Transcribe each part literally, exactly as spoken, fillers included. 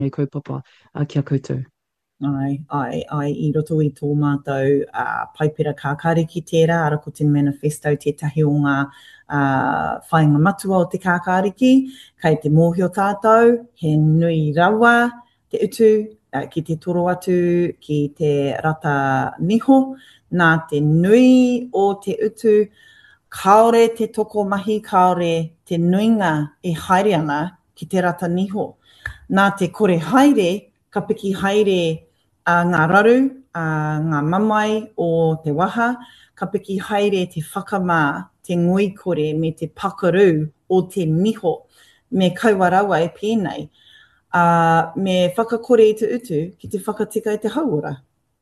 nei kaupapa uh, kia koutou. Ai, ai, ai, i roto i tō mātou uh, paipira kākari ki tērā, ara ko te manifesto tētahi o ngā uh, whainga matua o te kākāriki, kei te mōhio tātou, he nui rawa, te utu, uh, ki te toro atu, ki te rata niho, nā te nui o te utu, kaore te toko mahi, kaore te nuinga e haere ana ki te rata niho. Nā te kore haere, ka piki haere a uh, ngā raru, a uh, ngā mamai o te waha, ka piki haere te whakamā, te ngoi kore me te pakaru o te miho, me kaua rawa e pēnei, uh, me whakakore i te utu ki te whakatika i te hauora.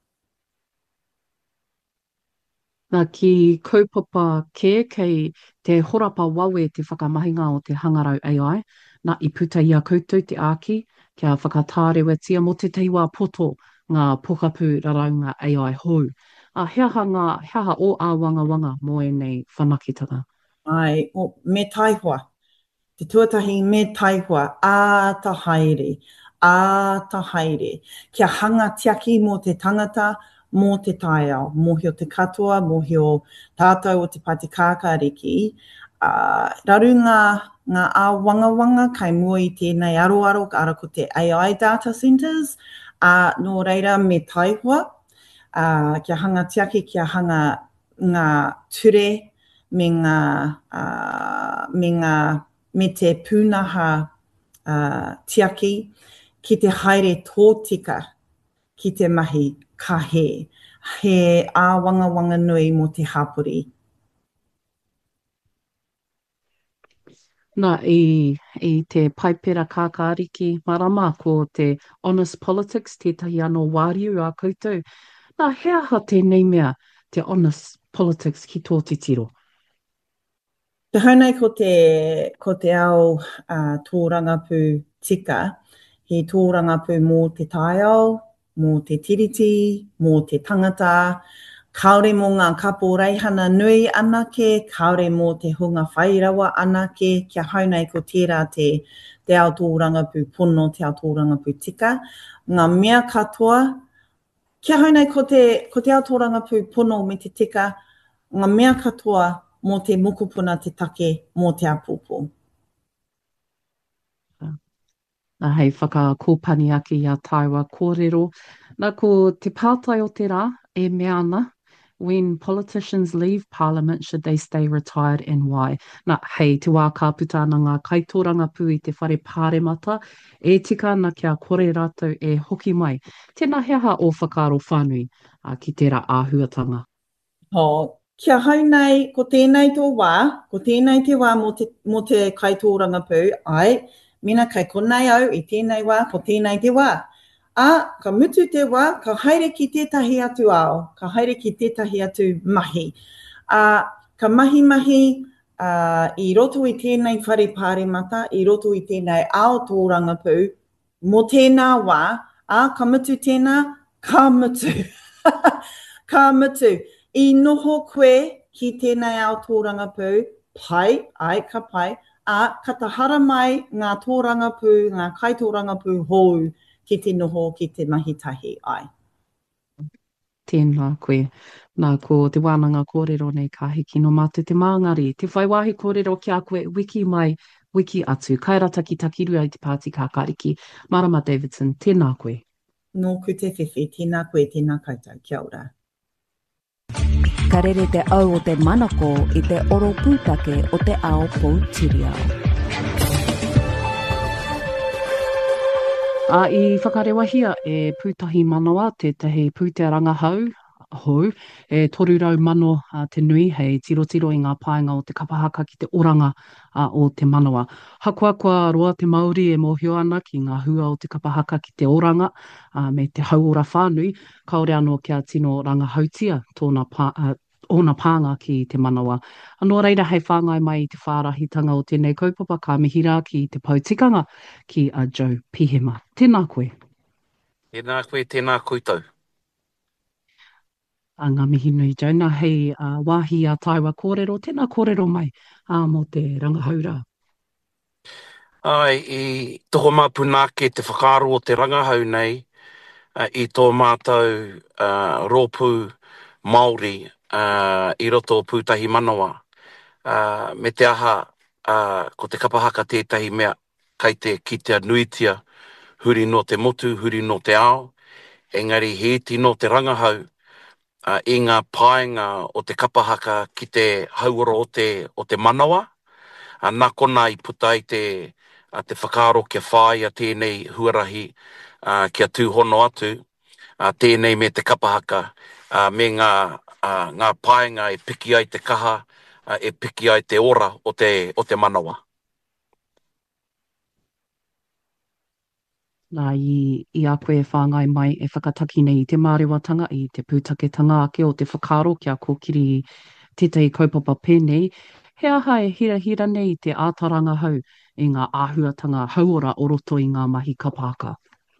Nā ki kaupapa ke kei te horapa wawe te whakamahinga o te hangarau A I, nā i puta ia koutou te āki, kia whakatārewatia mo te teiwā poto ngā pokapū raraunga A I hou. A heaha ngā, heaha o a wanga wanga mo e nei whanakitanga. Ai, o, me taihua. Te tuatahi me taihua, ā ta haere, ā ta haere. Kia hanga tiaki mō te tangata, mō te taiao, mōhio te katoa, mōhio tātou o te pati kākāriki. Uh, raru ngā, ngā ā wanga wanga kai mua i tēnei aroaro, ara ko te A I data centers, uh, nō reira me taihua, uh, kia hanga tiaki, kia hanga ngā ture, me ngā, uh, me ngā, me te pūnaha uh, tiaki, ki te haere tōtika, ki te mahi kahe, he āwanga wanga nui mo te hapori. Nā, i, i te paipera kākāriki marama ko te honest politics, tētahi anō wāriu a koutou. Nā, heaha tēnei mea te honest politics ki tō te tiro. Te haunai ko te, ko te ao uh, tō rangapū tika, he tō rangapū mō te taiao, mō te tiriti, mō te tangata, kaore mō ngā kapo reihana nui anake, kaore mō te hunga whairawa anake, kia haunai ko tērā te, te ao tō rangapū pono, te ao tō rangapū tika. Ngā mea katoa, kia haunai ko te, ko te ao tō rangapū pono me te tika, ngā mea katoa, mō te mokopuna te take, mō te apopo. Nā hei whakakōpani ake i a Taiwa kōrero. Nā ko te pātai o te rā, e mea ana, when politicians leave parliament, should they stay retired and why? Nā hei te wā ka puta ana ngā kaitōranga pū i te whare pāremata, e tika ana kia kore rātou e hoki mai. Tēnā heaha o whakaro whānui uh, ki tērā āhuatanga. Ho, kia haunai, ko tēnei tō wā, ko tēnei te wā mō te, mō te kaitōranga pū, ai, mina kai konei au i tēnei wā, ko tēnei te wā. A, ka mutu te wā, ka haere ki tētahi atu ao, ka haere ki tētahi atu mahi. A, ka mahi mahi uh, i roto i tēnei whare pāremata, i roto i tēnei ao tō rangapū, mō tēnā wā, a, ka mutu tēnā, ka mutu. Ka mutu. I noho koe ki tēnei ao tō rangapū, pai, ai, ka pai, a ka tahara mai ngā tō rangapū, ngā kai tō rangapū hou ki te noho ki te mahitahi ai. Tēnā koe. Nā ko te wānanga kōrero nei ka hiki no mātou te māngari. Te whaiwahi kōrero ki a koe wiki mai, wiki atu. Kairata ki takirua i te pāti kākāriki. Marama Davidson, tēnā koe. Nō ku te whiwhi, tēnā koe, tēnā koutou, kia ora. Ka rere te au o te manako i te oro pūtake o te ao Poutireo. A i whakarewahia e pūtahi manawa, tētahi pūtearanga hau, hou, e torurau mano uh, te nui, hei tiro tiro i ngā paenga o te kapahaka ki te oranga uh, o te manawa. Hakua kua roa te Māori e mōhio ana ki ngā hua o te kapahaka ki te oranga uh, me te hauora whānui, kaore anō kia tino ranga hautia tōna pā, uh, ona pānga ki te manawa. Anō reira hei whāngai mai i te whārahitanga o tēnei kaupapa ka mihira ki te pautikanga ki a Joe Pihema. Tēnā koe. Tēnā koe, tēnā koutou. A ngā mihi nui Joe, nā hei uh, wāhi a Taiwa kōrero, tēnā kōrero mai uh, mō te rangahaura. Ai, i toho mapuna ke te whakaaro o te rangahau nei, uh, i tō mātou uh, rōpū Māori uh, i roto o pūtahi manawa. Uh, me te aha, uh, ko te kapahaka tētahi mea, kai te kitea nuitia, huri no te motu, huri no te ao, engari he iti no te rangahau, uh, i ngā paenga o te kapahaka ki te hauora o te, o te manawa, uh, nā kona i puta i te, uh, te whakaaro kia whai a tēnei huarahi uh, kia tūhono atu, uh, tēnei me te kapahaka, uh, me ngā, uh, ngā paenga e piki ai te kaha, uh, e piki ai te ora o te, o te manawa. Nā i, i a koe whāngai mai e whakataki nei i te mārewatanga i te pūtaketanga ake o te whakaaro kia kōkiri i tētahi kaupapa pēnei. He aha e hira hira nei i te ātaranga hau i ngā āhuatanga hauora o roto i ngā mahi kapahaka.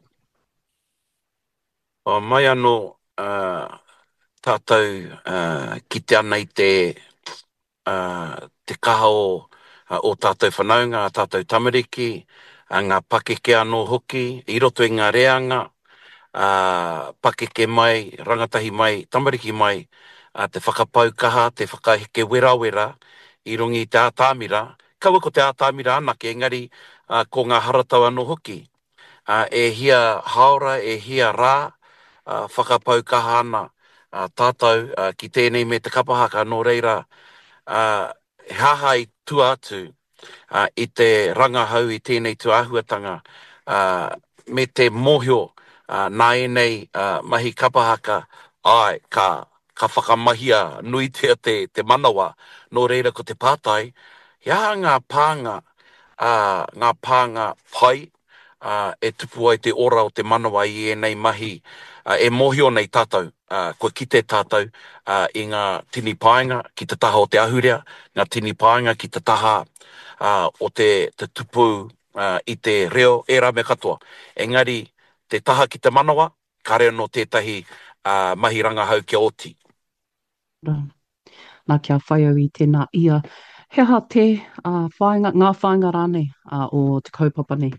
O mai anō uh, tātou uh, ki te ana i te, uh, te kaha o, uh, o tātou whanaunga, tātou tamariki, uh, ngā pakeke anō hoki, i roto i ngā reanga, uh, pakeke mai, rangatahi mai, tamariki mai, uh, te whakapaukaha, te whakaheke wera wera, i rongi te ātāmira, kaua ko te ātāmira anake, engari uh, ko ngā haratau anō hoki. Uh, e hia haora, e hia rā, uh, whakapaukaha ana uh, tātou uh, ki tēnei me te kapahaka nō reira, uh, he haha i tu atu uh, i te rangahau i tēnei tu āhuatanga uh, me te mōhio uh, nā enei uh, mahi kapahaka ai ka, ka whakamahia nui tea te, te manawa nō reira ko te pātai, he aha ngā pānga, uh, ngā pānga pai uh, e tupu ai te ora o te manawa i enei mahi uh, e mōhio nei tātou, uh, koe ki te tātou uh, i ngā tini paenga ki te taha o te ahurea, ngā tini paenga ki te taha uh, o te, te tupu uh, i te reo e rā me katoa. Engari, te taha ki te manawa, ka reo no tētahi uh, mahi rangahau kia oti. Nā kia whai au i tēnā ia. He aha te uh, whainga, ngā whainga rānei uh, o te kaupapa nei?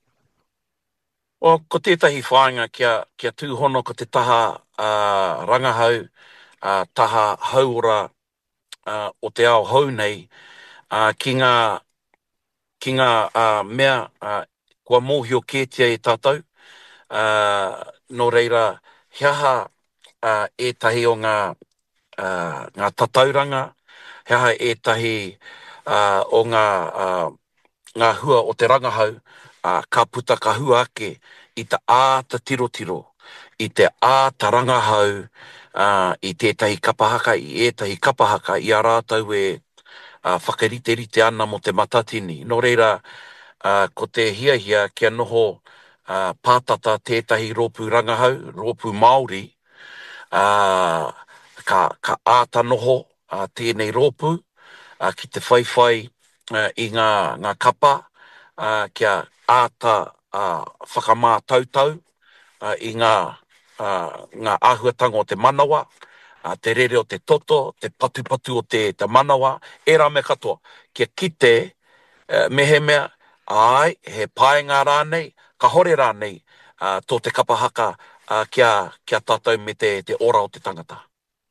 O, ko tētahi whainga kia, kia tūhono ko te taha uh, rangahau, uh, taha hauora uh, o te ao hau nei, uh, ki ngā, ki ngā uh, mea uh, kua mōhio kētia e tātou, uh, no reira, he aha uh, e tahi o ngā, uh, ngā tatauranga, he aha e tahi uh, o ngā, uh, ngā hua o te rangahau, uh, ka puta ka hua ake i te āta tiro tiro, i te āta rangahau, uh, i tētahi kapahaka, i ētahi kapahaka, i a rātau e uh, whakarite rite ana mo te matatini. Nō reira, uh, ko te hia hia kia noho uh, pātata tētahi rōpū rangahau, rōpū Māori, uh, ka, ka āta noho uh, tēnei rōpū, uh, ki te whaiwhai uh, i ngā, ngā kapa, uh, kia āta uh, whakamā tautau uh, i ngā, uh, ngā āhuatanga o te manawa, uh, te rere o te toto, te patupatu o te, te manawa, e rā me katoa, kia kite uh, mehe mea, ai, he paenga rānei, ka hore rānei, uh, tō te kapahaka uh, kia, kia tātou me te, te ora o te tangata.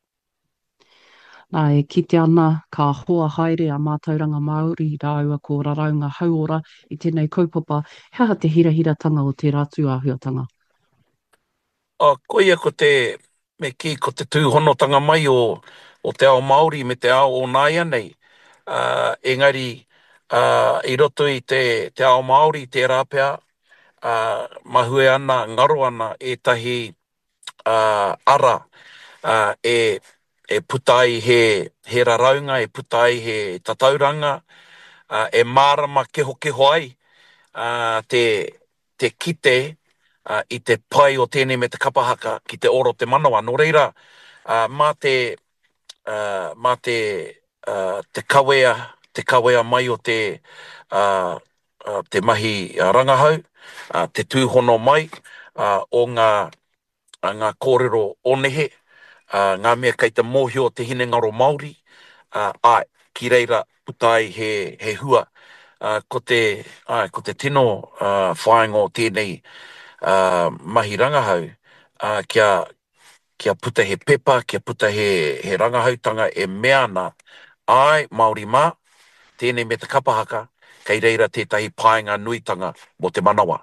Nā e kite ana ka hoa haere a mātauranga Māori rāua ko raraunga hauora i tēnei kaupapa. He aha te hirahiratanga o te rātu āhuatanga? O, ko ia ko te, me ki ko te tūhonotanga mai o, o te ao Māori me te ao o Nāia nei. Uh, engari, uh, i roto i te, te ao Māori, te rāpea, uh, mahue ana, ngaro ana, e tahi uh, ara, uh, e, e putai he, he raraunga, e putai he tatauranga, uh, e mārama keho keho ai, uh, te, te kite uh, i te pai o tēnei me te kapahaka ki te oro te manawa. Nō reira, uh, mā te, uh, mā te, uh, te kawea, te kawea mai o te, uh, uh, te mahi uh, rangahau, uh, te tūhono mai uh, o ngā, uh, ngā kōrero onehe, uh, ngā mea kei te mōhio te hine ngaro Māori, uh, ai, ki reira putai he, he hua uh, ko te, ai, ko te tino uh, whaenga o tēnei uh, mahi rangahau, uh, kia, kia puta he pepa, kia puta he, he rangahautanga e mea ana, ai, Māori mā, tēnei me te kapahaka, kei reira tētahi pāinga nuitanga mo te manawa.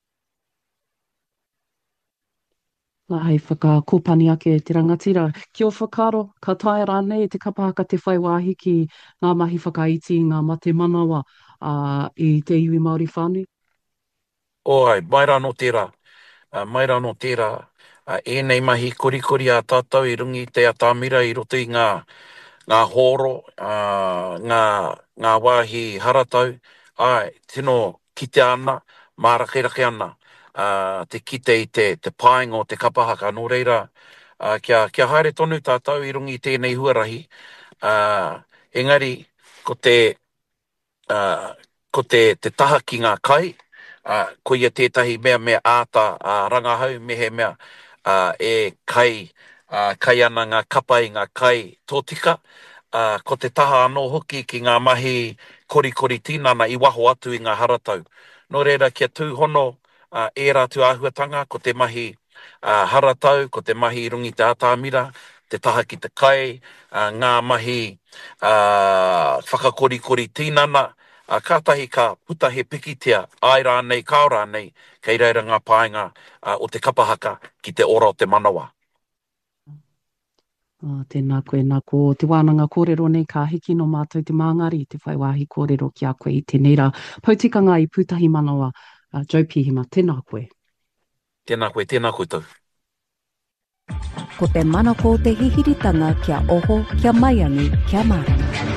Nā hei whakakōpani ake te rangatira. Kia o whakaro, ka tae rānei te kapahaka te whai wāhi ki ngā mahi whakaiti, ngā mate manawa uh, i te iwi Māori whānui. Oi, mai rā no tērā, uh, mai rā no tērā, uh, e nei mahi korikori a tātou i rungi te atamira i roto i ngā, ngā horo, uh, ngā, ngā wāhi haratau, ai, tino kite ana, mārakerake ana, uh, te kite i te, te pāinga o te kapahaka, nō reira, uh, kia, kia haere tonu tātou i rungi tēnei huarahi, uh, engari, ko te, uh, ko te, te taha ki ngā kai, uh, ko ia tētahi mea mea āta uh, rangahau, me he mea uh, e kai, uh, kai ana ngā kapa i ngā kai tōtika, uh, ko te taha anō hoki ki ngā mahi korikori tīnana i waho atu i ngā haratau. Nō reira, kia tūhono uh, e rātu āhuatanga, ko te mahi uh, haratau, ko te mahi i rungi te ātāmira, te taha ki te kai, uh, ngā mahi uh, whakakorikori tīnana, uh, kātahi ka puta he pikitia, ai rānei, kao rānei, kei reira ngā pāinga uh, o te kapahaka ki te ora o te manawa. Uh, tēnā koe, nā ko te wānanga kōrero nei ka hiki no mātou te māngari i te whai wāhi kōrero ki a koe i te neira. Pautikanga i pūtahi manawa, uh, Joe Pihima, tēnā koe. Tēnā koe, tēnā koe tau. Ko te manako o te hihiritanga kia oho, kia maiangi, kia marama.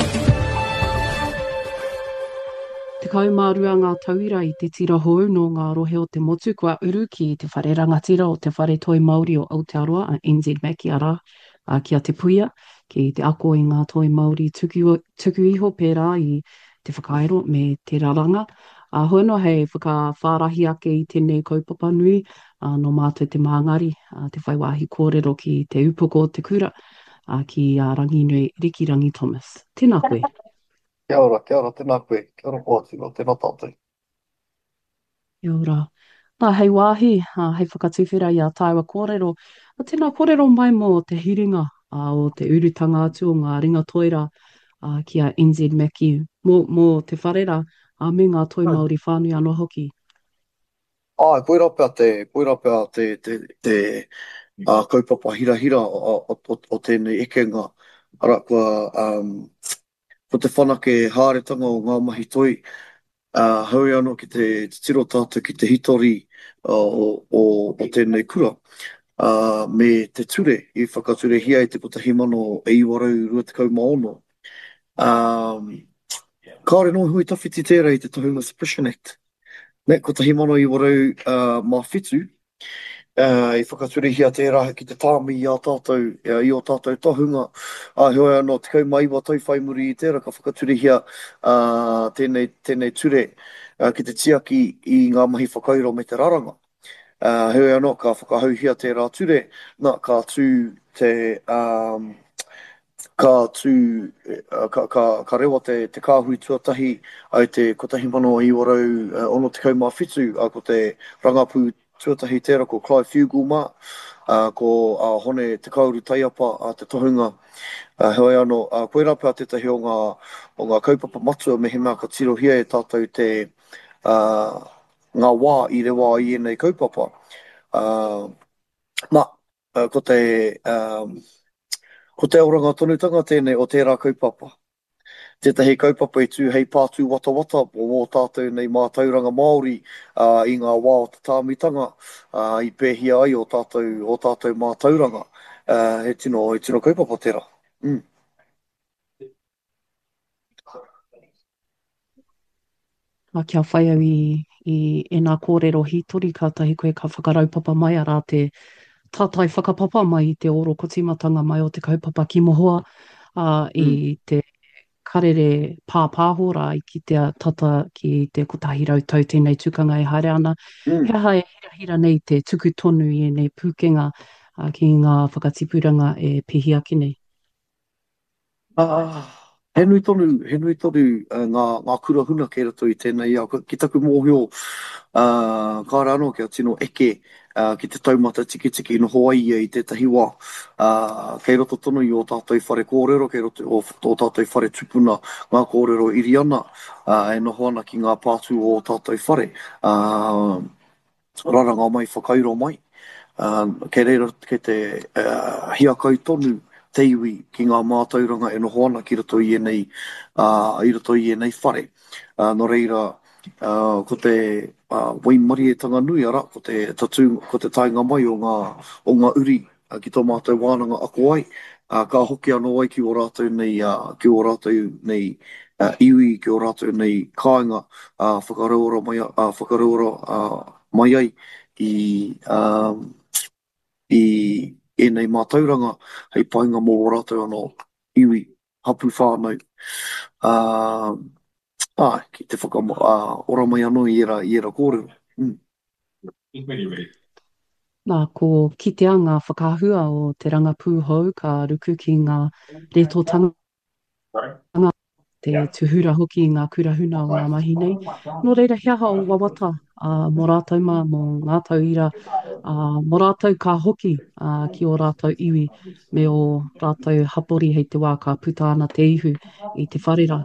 Te kaumārua ngā tauira i te tira hou no ngā rohe o te motu, kua uru ki te whare rangatira o te whare toi Māori o Aotearoa, a N Z Maki ara, a kia te puia, ki te ako i ngā toi Māori tuku, tuku iho pērā i te whakaero me te raranga. A uh, hono hei whakawhārahi ake i tēnei kaupapa nui, uh, no mātou te māngari, uh, te whai wāhi kōrero ki te upoko o te kura, uh, ki uh, rangi nui Riki Rangi Thomas. Tēnā koe. Kia ora, kia ora, tēnā koe, kia ora pōtino, tēnā tātou. Kia ora. Nā hei wāhi, uh, hei whakatuwhera i a tāua kōrero, a tēnā kōrero mai mō te hiringa uh, o te urutanga atu o ngā ringa toira uh, ki a N Z Maki, mō, mō te wharera, a me ngā toi Māori whānui anō hoki. Ai, koira pēr te, koira pēr te, te, te uh, kaupapa hira hira o, o, o, o tēnei ekenga. Ara kua, um, ko te whanake hāretanga o ngā mahi toi, uh, haui anō ki te, te tiro tātou ki te hitori uh, o, o, o tēnei kura. Uh, me te ture, i whakature hia i te kotahi mano e iwarau rua te kaumaono. Um, Kāre no hui tawhiti tērā i te Tahunga Suppression Act. Ne, ko tahi mano i warau uh, mā whitu, uh, i whakature hia tērā ki te tāmi i a tātou, uh, i o tātou tahunga. A uh, hoi anō, te kaumaiwa tau whaimuri i tērā, ka whakature hia uh, tēnei, tēnei ture uh, ki te tiaki i ngā mahi whakairo me te raranga. Uh, hoi anō, ka whakahau hia tērā ture, nā ka tū te... Um, Ka tū, uh, ka, ka, ka rewa te, te kāhui tuatahi ai te kotahi mano i warau uh, ono te kaumā whitu, a ko te rangapū tuatahi tērā ko Clive Fugel-mā, uh, ko uh, hone te kauru taiapa a te tohunga. Uh, hoi anō, uh, koe rā pēr tētahi o ngā, o ngā kaupapa matua me he mea ka tiro hia e tātou te uh, ngā wā i rewa i enei kaupapa. Uh, ma, uh, ko te... Um, Ko te auranga tonutanga tēnei o tērā kaupapa. Tētahi kaupapa i tū hei pātū wata wata o mō tātou nei mā tauranga Māori uh, i ngā wā o te tāmitanga uh, i pēhia ai o tātou, o tātou mā tauranga. Uh, he tino, he tino kaupapa tērā. Mm. A kia whai au i, i e nā kōrero hitori kātahi koe ka whakaraupapa mai ara te tātai whakapapa mai i te oro kotimatanga mai o te kaupapa ki mohoa uh, i mm. te karere pāpāhora i ki te tata ki te kotahi rautau tēnei tukanga e haere ana. Mm. He hae hira hira nei te tuku tonu i nei pūkenga uh, ki ngā whakatipuranga e pihi aki nei. Ah, He nui tonu, he nui tonu uh, ngā, ngā kura huna kei rato i tēnei au. Ka- Ki taku mōhio, uh, kāre anō kia tino eke uh, ki te taumata tiki tiki no Hawaii i tētahi wā. Uh, kei roto tonu i o tātou whare kōrero, kei roto o, o tātou whare tupuna ngā kōrero iri ana, uh, e noho ana ki ngā pātū o tātou whare. Uh, Raranga mai, whakairo mai. Um, kei reira, kei te uh, hiakai tonu te iwi ki ngā mātauranga e noho ana ki roto i enei, uh, i roto i enei whare. Uh, no reira, uh, ko te uh, waimari e tanga nui ara, ko te tatu, ko te tainga mai o ngā, o ngā uri uh, ki tō mātou wānanga ako ai. Uh, ka hoki anō ai ki o rātou nei, uh, ki o rātou nei uh, iwi, ki o rātou nei kāinga, uh, whakareora mai, uh, whakareora uh, mai ai i, um, i enei mātauranga hei painga mō o rātou anō iwi hapu whānau. Uh, ah, ki te whakamo, uh, ora mai anō i era, i era kōrero. Mm. Nā, ko kite a ngā whakahua o te ranga pūhou ka ruku ki ngā retotanga te tuhura hoki i ngā kurahuna o ngā mahi nei. Nō reira, he aha o wawata uh, mō rātou mā, mō ngā tauira, uh, mō rātou ka hoki uh, ki o rātou iwi, me o rātou hapori hei te wā ka puta ana te ihu i te wharera.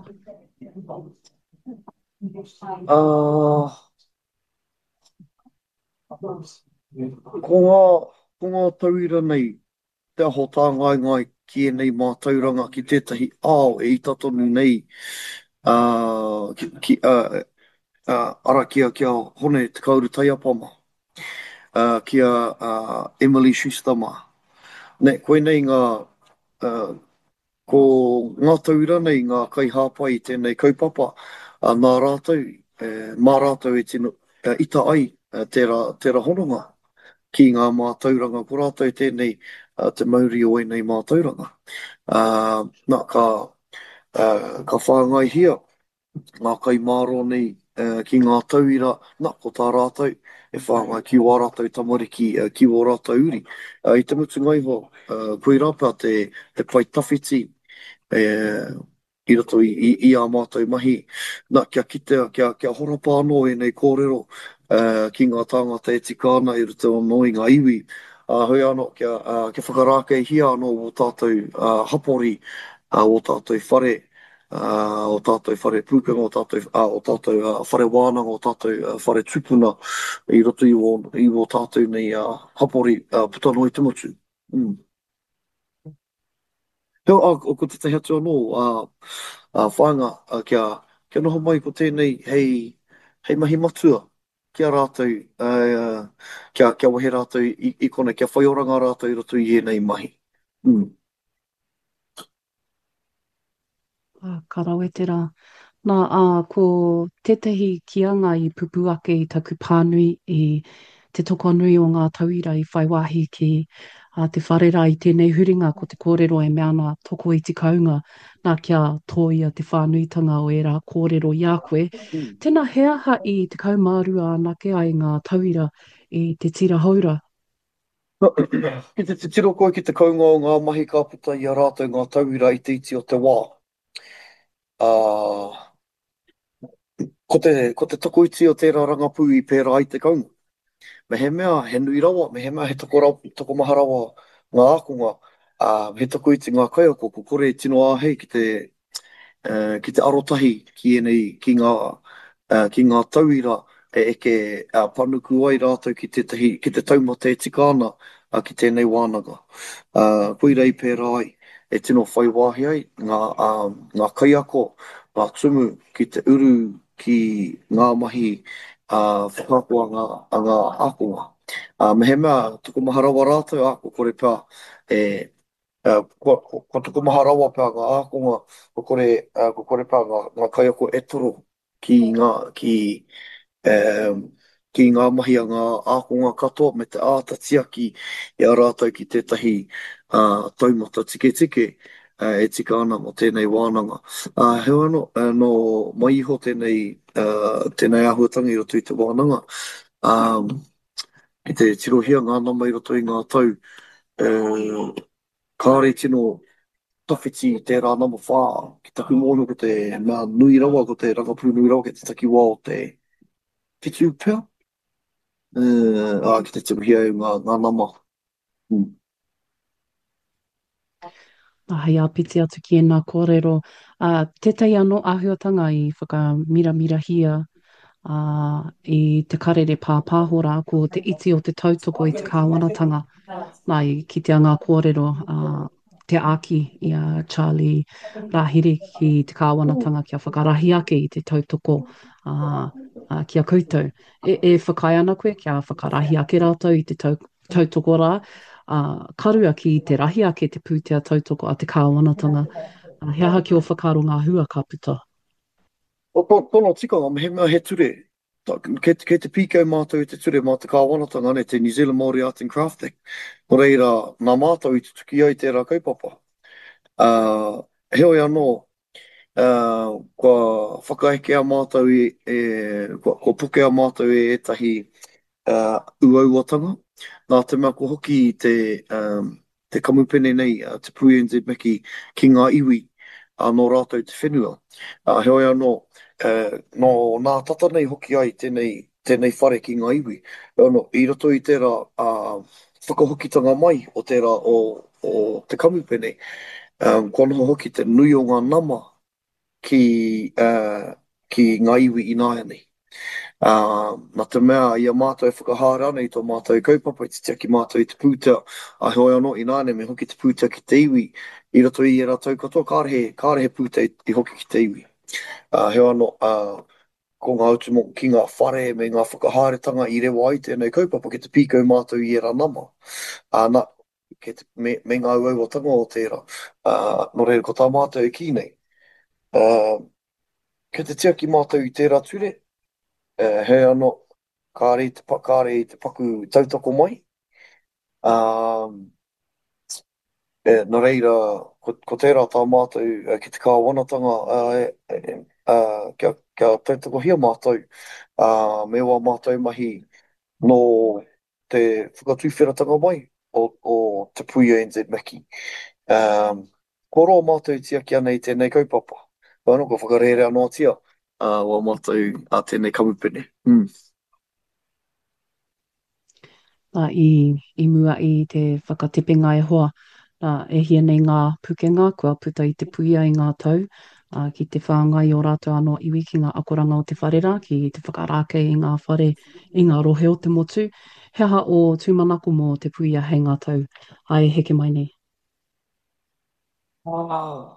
Uh, ko ngā, ko ngā tauira nei, te aho tā ngai ngai ki e nei mātauranga ki tētahi ao e i tatonu nei uh, ki, ki, uh, uh, ara kia kia hone te kauru taiapama, uh, kia uh, Emily Schustama. Ne, koe nei ngā, uh, ko ngā tauira nei, ngā kai hāpai i tēnei kaupapa, uh, nā rātou, uh, mā rātou e tino uh, ita ai uh, tērā, tērā hononga ki ngā mātauranga, ko rātou tēnei uh, te mauri o nei mātauranga. Uh, nā, ka, uh, ka whāngai hia, ngā kai māro nei uh, ki ngā tauira, nā, ko tā rātou, e whāngai ki o rātou tamariki, uh, ki o rātou uri. Uh, I te mutu ngai ho, uh, koe rāpea te, te pai tawhiti, e, i roto i, i, i a mātou mahi, nā, kia kitea, kia, kia horapa anō e nei kōrero, uh, ki ngā tāngata e tikāna i roto anō i ngā iwi, uh, hoi anō, kia, uh, kia whakarākei hia anō o tātou uh, hapori, uh, o tātou whare, uh, o tātou whare pūkanga, o tātou, uh, o tātou uh, whare wānanga, o tātou uh, whare tupuna, i roto i o, i o tātou nei uh, hapori uh, putano i te motu. Mm. Heo, a, o ko te tahi atu anō, uh, uh, whāinga, uh, kia, kia noho mai ko tēnei, hei, hei mahi matua, kia rātou, uh, kia, kia wahe rātou i, i kone, kia whaioranga rātou i roto i enei mahi. Mm. Uh, ka rawetera. Nā, uh, ko tētahi kianga i pupu ake i taku pānui i te toko nui o ngā tauira i whai wāhi ki uh, te wharera i tēnei huringa ko te kōrero e meana toko i te kaunga nā kia tōia te whānuitanga o era kōrero i a koe. Mm. Tēnā he aha i te kaumārua anake ai ngā tauira i te tira haura. Ki te te tiro koe ki te kaunga o ngā mahi ka puta i a rātou ngā tauira i te iti o te wā. Uh, ko, te, ko te toko iti o tērā rangapū i pērā i te kaunga. Me he mea, he nui rawa, me he mea he toko, rawa, toko maha rawa ngā akonga, uh, he toko iti ngā kaiako, ko kore tino āhei ki te, uh, ki te arotahi ki enei, ki ngā, uh, ki ngā tauira e eke uh, panuku ai rātou ki te, tahi, ki te taumata e tikāna uh, ki tēnei wānanga. Uh, Pui rei pērā ai, e tino whai wāhi ai, ngā, uh, ngā kaiako, ngā tumu ki te uru ki ngā mahi uh, whakapua ngā, a ngā akonga. Uh, me he mea, tuku maha rawa rātou, a ko kore pēr, e, uh, ko, ko, ko tuku maha rawa pēr ngā akonga, ko kore, uh, ko kore pēr ngā, ngā kaiako e toro ki ngā, ki, um, ki ngā mahi a ngā akonga katoa me te ātatiaki i a rātou ki tētahi uh, taumata tike tike uh, e tika ana mo tēnei wānanga. Uh, he ano, uh, no mai iho tēnei, uh, tēnei ahuatanga i roto i te wānanga, um, ki te tirohia ngā nama i roto i ngā tau, uh, kāre tino tawhiti i tērā nama whā. Ki taku mōna ko te mea nui rawa, ko te rangapū nui rawa, ki te taki wā o te whitu pēr. Uh, a, ki te timuhia i ngā, ngā nama. Mm. Hei a piti atu ki e nā kōrero. Uh, tētai anō āhuatanga i whakamiramira hia uh, i te karere pāpāhora ko te iti o te tautoko i te kāwanatanga. Mai ki te anga kōrero uh, te aki i a Charlie Rahiri ki te kāwanatanga kia whakarahi ake i te tautoko uh, uh, kia koutou. E, e whakai ana koe kia whakarahi ake rātou i te tau, tautoko rā. Uh, karua ki te rahi ake te pūtea tautoko a te kāwanatanga. Uh, he aha ki o whakaro ngā hua ka puta. O to, tono tikanga, me he mea he ture. Ta, ke, ke te pīkau mātou i te ture mā te kāwanatanga ne, te New Zealand Māori Art and Crafting. Ko reira, nā mātou i te tuki ai tērā kaupapa. Uh, heo anō, uh, kua whakaeke a mātou i, e, kua, kua puke a mātou i etahi uh, uauatanga. Nā te mea ko hoki i te, um, te kamupene nei, uh, te Pui N Z Meki ki ngā iwi, uh, no rātou te whenua. Uh, heo anō, uh, no nā tata nei hoki ai tēnei, tēnei whare ki ngā iwi. Ano, i roto i tērā uh, whakahokitanga mai o tērā o, o te kamupene, um, kua noho hoki te nui o ngā nama ki, uh, ki ngā iwi i nāia nei. Uh, nā te mea i a mātou e whakahāra ana i tō mātou i kaupapa i te tia ki mātou i te pūtea a hoi anō i nāne me hoki te pūtea ki te iwi i roto i e rātou katoa kārehe, kārehe pūtea i, i hoki ki te iwi. Uh, heo anō, uh, ko ngā utumo ki ngā whare me ngā whakahāretanga i rewa ai tēnei kaupapa ki te pīkau mātou i e rā nama. Uh, nā, ke te, me, me ngā uauatanga o tērā. Uh, no reira ko tā mātou i ki nei. Uh, ke te tia ki mātou i tērā ture, uh, he anō, kāre i te, kāre i te paku tautoko mai. Um, e, nā reira, ko, ko tērā tā mātou uh, ki te kāwanatanga, uh, e, uh, kia, kia tautoko hia mātou, uh, me wā mātou mahi no te whakatūwhiratanga mai o, o te Pui N Z Meki. Um, ko roa mātou tia ki ana i tēnei kaupapa. Wano, ko whakarere anō tia uh, wā mātou a tēnei kamupene. Mm. Uh, i, i mua i te whakatepenga e hoa. Uh, e hia nei ngā pukenga, kua puta i te puia i ngā tau, uh, ki te whāngai o rātou anō iwi ki ngā akoranga o te wharera, ki te whakarākei i ngā whare, i ngā rohe o te motu. He aha o tūmanako mō te puia hei ngā tau. Ai, heke mai nei. Ah.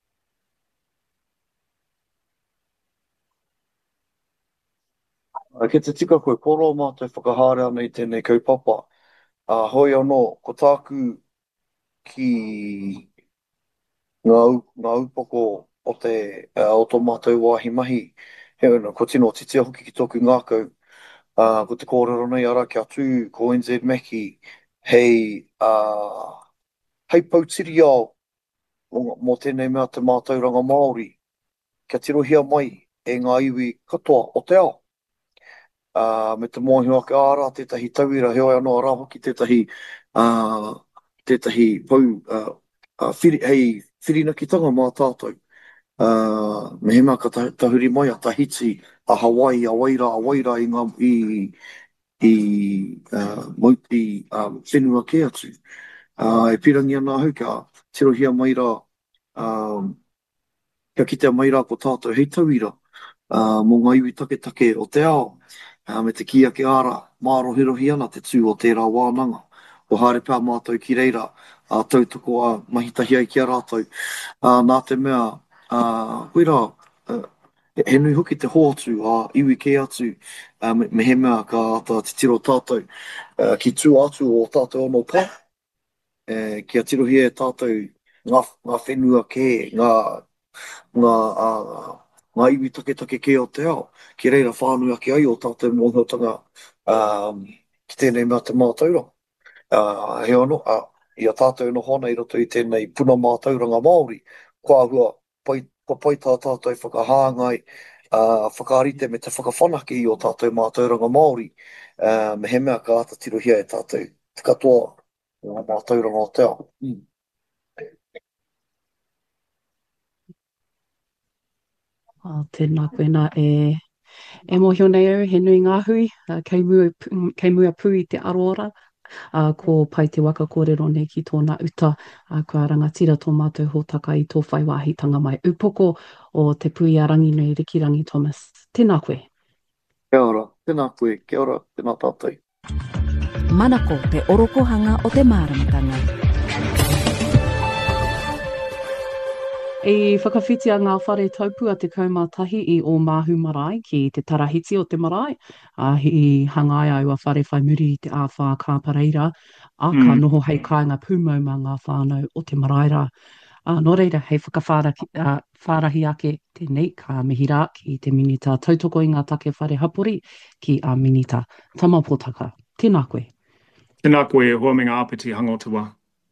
Uh, ke te tika koe, koro mātou whakahāre ana i tēnei kaupapa. Uh, hoi anō, ko tāku ki ngā, ngā upoko o te uh, o tō mātou wāhi mahi. He ana, ko tino titia hoki ki tōku ngākau. Uh, ko te kōrero nei ara kia tū, ko N Z Meki, hei, uh, hei pautiri ao mō tēnei mea te mātauranga Māori. Kia tirohia mai e ngā iwi katoa o te ao. Uh, me te mōhio ake ārā, tētahi tauira, heo anō rā hoki tētahi, uh, tētahi pau, uh, uh, whiri, hei whirinakitanga mā tātou. Uh, me he mea ka tahuri mai a Tahiti, a Hawaii, a Waira, a Waira i ngā, i, i, uh, mauti, um, whenua ke atu. Uh, e pirangi ana hau ka tirohia mai rā, um, kia kitea mai rā ko tātou hei tauira, uh, mō ngā iwi take take o te ao. Uh, me te kia ke ara, mārohirohi ana te tū o tērā wānanga. O haere pā mātou ki reira, uh, tautoko a mahitahi ai ki a rātou. Uh, nā te mea, uh, koe rā, uh, he nui hoki te hōtu a uh, iwi ke atu, uh, me, me he mea ka ata te tiro tātou, uh, ki tū atu o tātou anō pā. Uh, kia tirohi e tātou ngā, ngā whenua ke, ngā, ngā, uh, ngā iwi take take ke o te ao, ki reira whānui ake ai o tātou mōhiotanga um, ki tēnei mea te mātauranga. Uh, he anō, uh, i a tātou no hona i roto i tēnei puna mātauranga Māori, kua hua pai, kua pai tā tātou whakahāngai, uh, whakarite me te whakawhanake i o tātou mātauranga Māori, uh, me he mea ka ata tirohia e tātou te katoa o mātauranga o te ao. Mm. Uh, tēnā koe nā e, e mohio nei au, he nui ngā hui, uh, kei, mua, kei mua pui te aroara, uh, ko pai te waka kōrero nei ki tōna uta, uh, kua rangatira tō mātou hōtaka i tō whai wāhitanga mai upoko o te pui a rangi nei Rikirangi Thomas. Tēnā koe. Kia ora, tēnā koe, kia ora, tēnā tātou. Manako te orokohanga o te māramatanga. E whakawhitia ngā whare taupua te kaumatahi i o Māhu Marae ki te tarahiti o te marae. Uh, hi hangai au a whare whai muri i te āwha kāpareira, a mm. ka noho hei kāinga pūmau mā ngā whānau o te maraera. Uh, nō reira, hei whakawharahi uh, wharahi ake tēnei ka mihi rā ki te minita tautoko i ngā take whare hapori ki a minita tamapotaka. Tēnā koe. Tēnā koe, hoa me ngā apiti hangotua.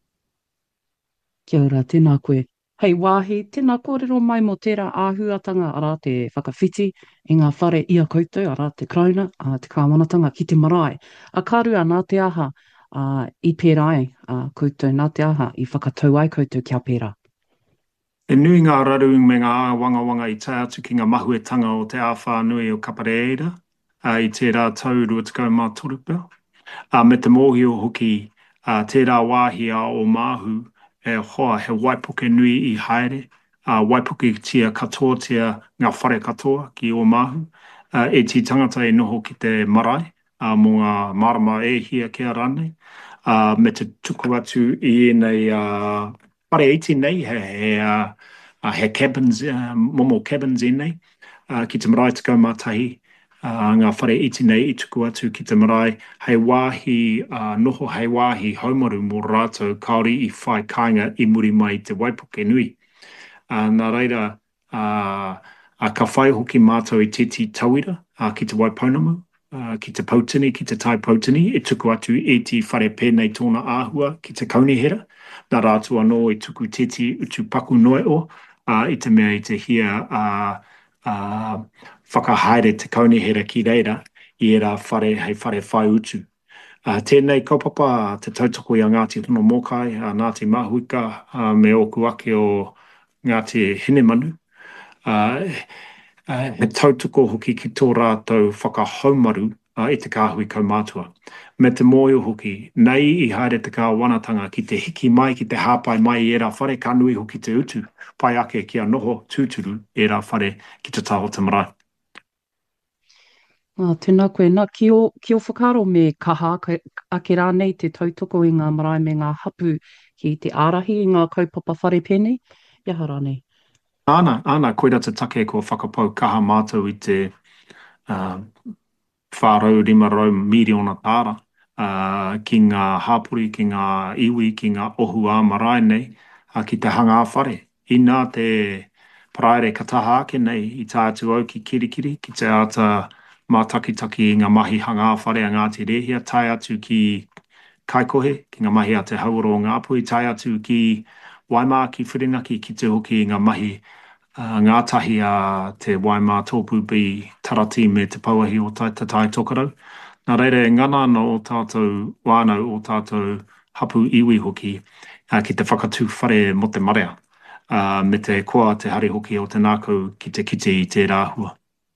Kia ora, tēnā koe. Hei wāhi, tēnā kōrero mai mo tērā āhuatanga ara te whakawhiti i ngā whare ia koutou ara te krauna, a te kāwanatanga ki te marae. A kārua nā te aha uh, i pērai uh, koutou, nā te aha i whakatau ai koutou kia pērā. E nui ngā raru me ngā wanga wanga i tai atu ki ngā mahuetanga o te āwha nui o Kapareira, uh, i tērā tau ruatikau mā torupea. Uh, me te mōhio hoki uh, tērā wāhia o Māhu, e hoa he waipuke nui i haere, uh, waipuke tia katoa tia ngā whare katoa ki o Māhu, uh, e ti tangata e noho ki te marae, uh, mō ngā marama e hia kia rānei, uh, me te tuku atu i nei uh, pare iti nei, he, he, uh, uh, he cabins, uh, momo cabins i nei, uh, ki te marae te kaumatahi, Uh, ngā whare iti nei i tuku atu ki te marae, hei wāhi, uh, noho hei wāhi haumaru mō rātou kaori i whai kāinga i muri mai te waipuke nui. Uh, nā reira, uh, uh, ka whai hoki mātou i titi tauira uh, ki te waipaunamu, uh, ki te pautini, ki te tai pautini, e tuku atu e ti whare pēnei tōna āhua ki te kaunihera. Nā rātou anō i tuku titi utu paku noe o, uh, i te mea i te hia uh, uh, whakahaere te kaunihera ki reira i era whare hei whare whai utu. Uh, tēnei kaupapa te tautoko i a Ngāti Rono Mokai, a Ngāti Mahuika, uh, me oku ake o Ngāti Hinemanu. Uh, uh, he tautoko hoki ki tō rātou whakahaumaru uh, i te kāhui kaumātua. Me te mōio hoki, nei i haere te kāwanatanga ki te hiki mai, ki te hāpai mai i era whare ka nui hoki te utu, pai ake ki a noho tūturu i era whare ki te tāo te marae. Uh, tēnā koe, nā ki o, ki o whakaro me kaha ake rānei te tautoko i ngā marae me ngā hapu ki te ārahi i ngā kaupapa whare pēnei, iaha rānei. Ana, ana, koera te take ko whakapau kaha mātou i te uh, whārau rima rau miriona tāra uh, ki ngā hāpuri, ki ngā iwi, ki ngā ohu ā marae nei, uh, ki te hanga whare. I nā te praere kataha ake nei i tātu au ki kirikiri, ki te ata mā takitaki i ngā mahi hanga whare a Ngāti Rehia, tai atu ki Kaikohe, ki ngā mahi a te hauoro o Ngāpui, tai atu ki Waimā, ki Whirinaki, ki te hoki i ngā mahi uh, ngātahi a te Waimā tōpupi tarati me te pauahi o tai, te tai tokarau. Nā reire, ngana no o tātou wānau o tātou hapu iwi hoki uh, ki te whakatū whare mo te marea, uh, me te koa te hari hoki o te nākau ki te kite i te rāhua.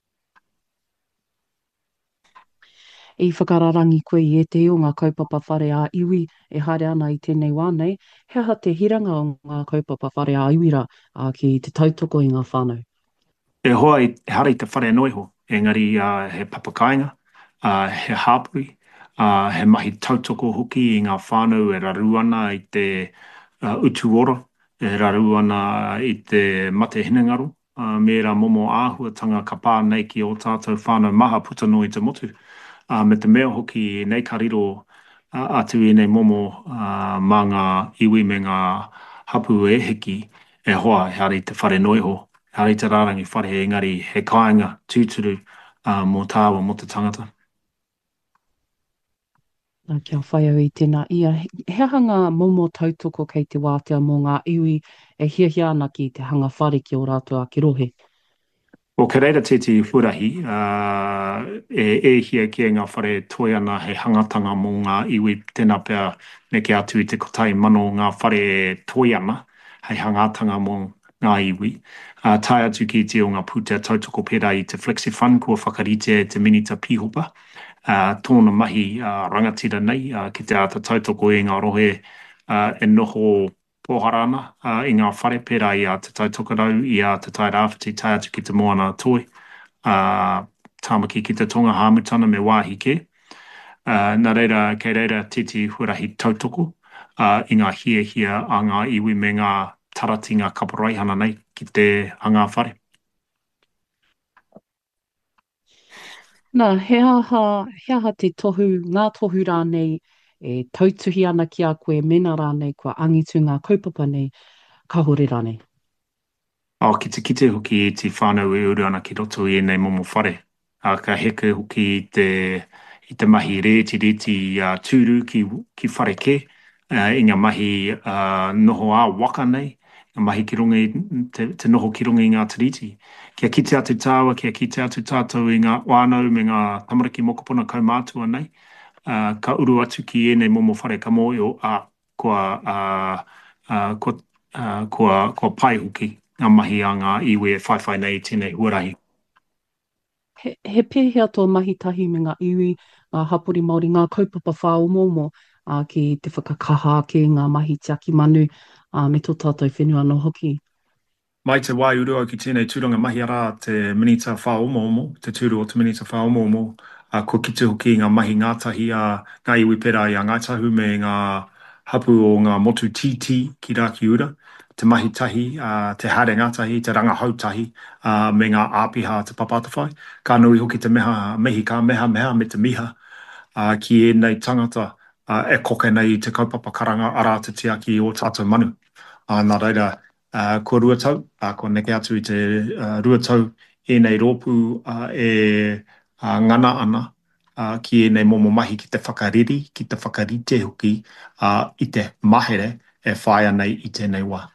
I whakararangi koe i e te o ngā kaupapa whare a iwi e haere ana i tēnei wānei, he aha te hiranga o ngā kaupapa whare a iwira uh, ki te tautoko i ngā whānau. E hoa i hari te whare noiho, engari uh, he papakainga, uh, he hāpui, uh, he mahi tautoko hoki i ngā whānau e raru ana i te uh, utuora, e raru ana i te mate hinangaru, uh, mera momo āhuatanga ka pā nei ki o tātou whānau maha puta no i te motu. Uh, me te mea hoki nei ka riro uh, atu i nei momo uh, mā ngā iwi me ngā hapu e heki e hoa he ari te whare noiho, he ari te rārangi whare he engari he kāinga tūturu uh, mō tāua mō te tangata. Nā kia whai au i tēnā ia. He hanga momo tautoko kei te wātea mō ngā iwi e hiahia ana ki te hanga whare ki o rātua ki rohe. O ke reira te te hurahi, uh, e, e hia ki ngā whare toi ana he hangatanga mō ngā iwi tēnā pēr me ke atu i te kotai mano ngā whare toi ana, hei hangatanga mō ngā iwi. Uh, tai atu ki te o ngā puta tautoko pera i te Flexi Fund kua whakarite te minita pihopa. Uh, tōna mahi uh, rangatira nei uh, ki te ata tautoko e ngā rohe uh, e noho pōharana uh, i ngā whare pera i a te tautokarau i a te tai rāwhiti tai atu ki te moana toi. Uh, tāmaki ki te tonga hāmutana me wāhi ke. Uh, nā reira, kei reira titi huarahi tautoko uh, i ngā hia hia a ngā iwi me ngā taratinga kaporaihana nei ki te hanga whare. Nā, he aha, he aha te tohu, ngā tohu rānei e tautuhi ana ki a koe mena rānei kua angitu ngā kaupapa nei, ka hore rānei. O, ki te kite hoki i te whānau e uru ana ki roto i enei momo whare. A ka heke hoki i te, i te mahi reti reti uh, tūru ki, ki whare ke, uh, i ngā mahi uh, noho a waka nei, ngā mahi ki runga i, te, te noho ki runga i ngā tiriti. Kia kite atu tāua, kia kite atu tātou i ngā wānau me ngā tamariki mokopuna kaumātua nei, uh, ka uru atu ki enei momo whare ka mōio a kua, uh, uh, kua, uh, kua, kua pai hoki. Ngā mahi a ngā iwi e whaiwhai nei tēnei huarahi. He, he pēhea tō mahi tahi me ngā iwi, ngā hapori Māori, ngā kaupapa whāomomo uh, ki te whakakaha ki ngā mahi te aki manu uh, me tō tātou whenua no hoki. Mai te wai urua ki tēnei tūranga mahi ara te minita whaomomo, te tūru o te minita whaomomo, a uh, ko kite hoki ngā mahi ngātahi a ngā iwi pera i a ngaitahu me ngā hapu o ngā motu titi ki rāki ura. Te mahi tahi, uh, te haere ngātahi, te ranga hautahi, uh, me ngā āpiha te papatawhai. Ka nui hoki te meha, mehi ka meha meha me te miha uh, ki e nei tangata uh, e koke nei te kaupapa karanga ara te tiaki o tātou manu. Uh, nā reira, uh, ko ruatau, uh, ko neke atu i te uh, ruatau e nei rōpu uh, e uh, ngana ana uh, ki e nei momo mahi ki te whakariri, ki te whakarite hoki uh, i te mahere e whaia nei i tēnei wā.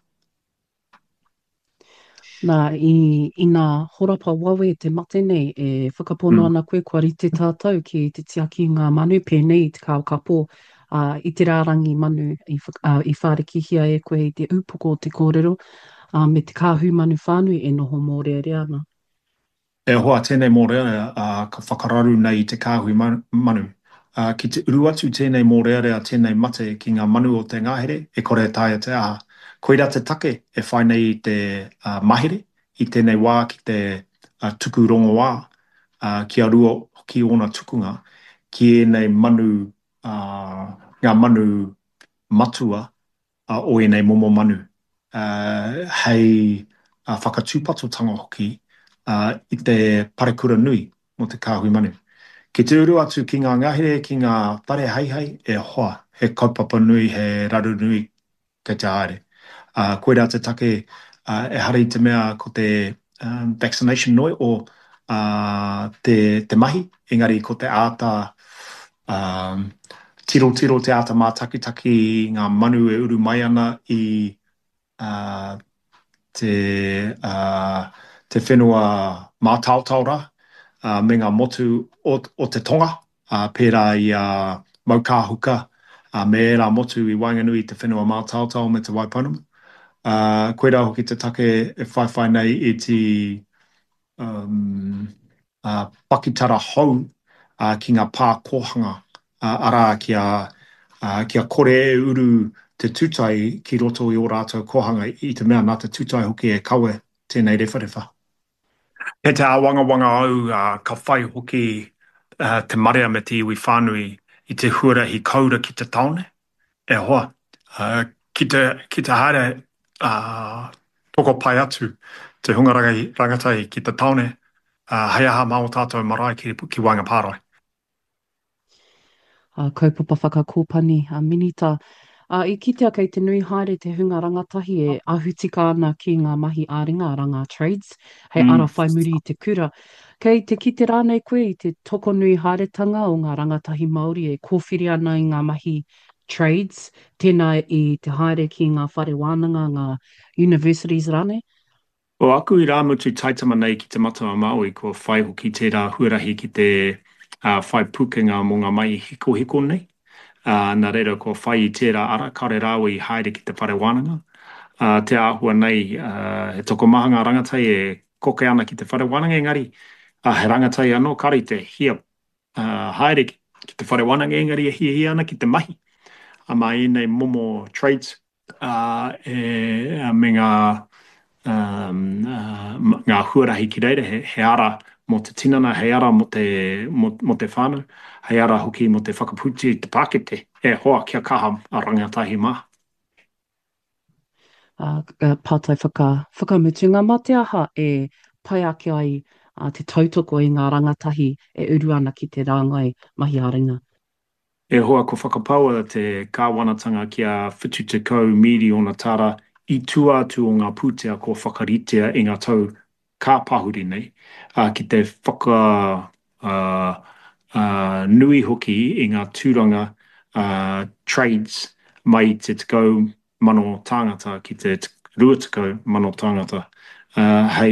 Nā, i, i ngā horapa wawe te mate nei, e whakapono mm. ana koe kua rite tātou ki te tiaki ngā manu pēnei i te kao kapo uh, i te rārangi manu i, uh, i whārekihia e koe i te upoko o te kōrero uh, me te kāhu manu whānui e noho mōreare ana. E hoa tēnei mōrearea uh, ka whakararu nei i te kāhui manu. Uh, ki te uru atu tēnei mōrearea tēnei mate ki ngā manu o te ngahere, e kore tāia te aha. Koira te take e whai nei i te uh, mahere, i tēnei wā ki te uh, tuku rongo wā, uh, ki a rua ki ona tukunga, ki e nei manu, uh, ngā manu matua uh, o e nei momo manu. Uh, hei uh, whakatūpatotanga hoki uh, i te parekura nui mo te kāhui manu. Ki te uru atu ki ngā ngahere, ki ngā pare haihai, e hoa, he kaupapa nui, he raru nui kei te haere. Uh, koera te take uh, e hari te mea ko te um, vaccination noi o uh, te, te mahi, engari ko te āta um, tiro tiro te āta mā taki taki ngā manu e uru mai ana i uh, te, uh, te whenua mā tautaura uh, me ngā motu o, o te tonga uh, pērā i uh, maukāhuka uh, me e rā motu i Wainganui te whenua mā tautau me te Waipunama. Uh, koera hoki te take e whaiwhai nei i te um, uh, pakitara hou uh, ki ngā pā kōhanga uh, ara kia, uh, kia kore e uru te tūtai ki roto i o rātou kōhanga i te mea nā te tūtai hoki e kawe tēnei rewharewha. E te awanga wanga au uh, ka whai hoki uh, te marea me te iwi whānui i te huarahi kaura ki te taone. E hoa, uh, ki te, ki te haere Uh, toko pai atu te hunga rangatai ki te taone uh, hei aha mao tātou marae ki, ki Wainga Pārai. Uh, kaupapa whakakōpani, uh, minita. Uh, I kitea kei te nui haere te hunga rangatahi e ahutika ana ki ngā mahi āringa, ranga trades, hei mm. ara whai muri i te kura. Kei te kite rānei koe i te toko nui haeretanga o ngā rangatahi Māori e kōwhiri ana i ngā mahi trades, tēnā i te haere ki ngā whare wānanga, ngā universities rāne? O aku i rāmutu taitama nei ki te matua Māui ko whai hoki tērā huarahi ki te uh, whai pukenga mō ngā mai hiko hiko nei. Uh, nā reira ko whai i tērā ara kare rāua i haere ki te whare wānanga. uh, te āhua nei, uh, he toko maha ngā rangatai e koke ana ki te whare wananga engari, uh, he rangatai anō kari te hia uh, haere ki, ki te whare wananga engari e hia hia ana ki te mahi. A mai nei momo trades, uh, e, uh, me ngā, um, uh, ngā huarahi ki reire, he, he ara mo te tinana, he ara mo te, mo, mo te whānau, he ara hoki mo te whakaputi te Pākete, e hoa kia kaha a rangatahi maha. Uh, pātai whaka, whakamutunga mā te aha e pai ake ai uh, te tautoko i ngā rangatahi e uru ana ki te rāngai mahi āringa. E hoa ko whakapaua te kāwanatanga kia whitu te kau miri o na tara i tuatu o ngā pūtea ko whakaritea i ngā tau kāpahuri nei, uh, ki te whaka uh, uh, nui hoki i ngā tūranga uh, trades mai te tekau mano tāngata ki te rua tekau mano tāngata. Uh, hei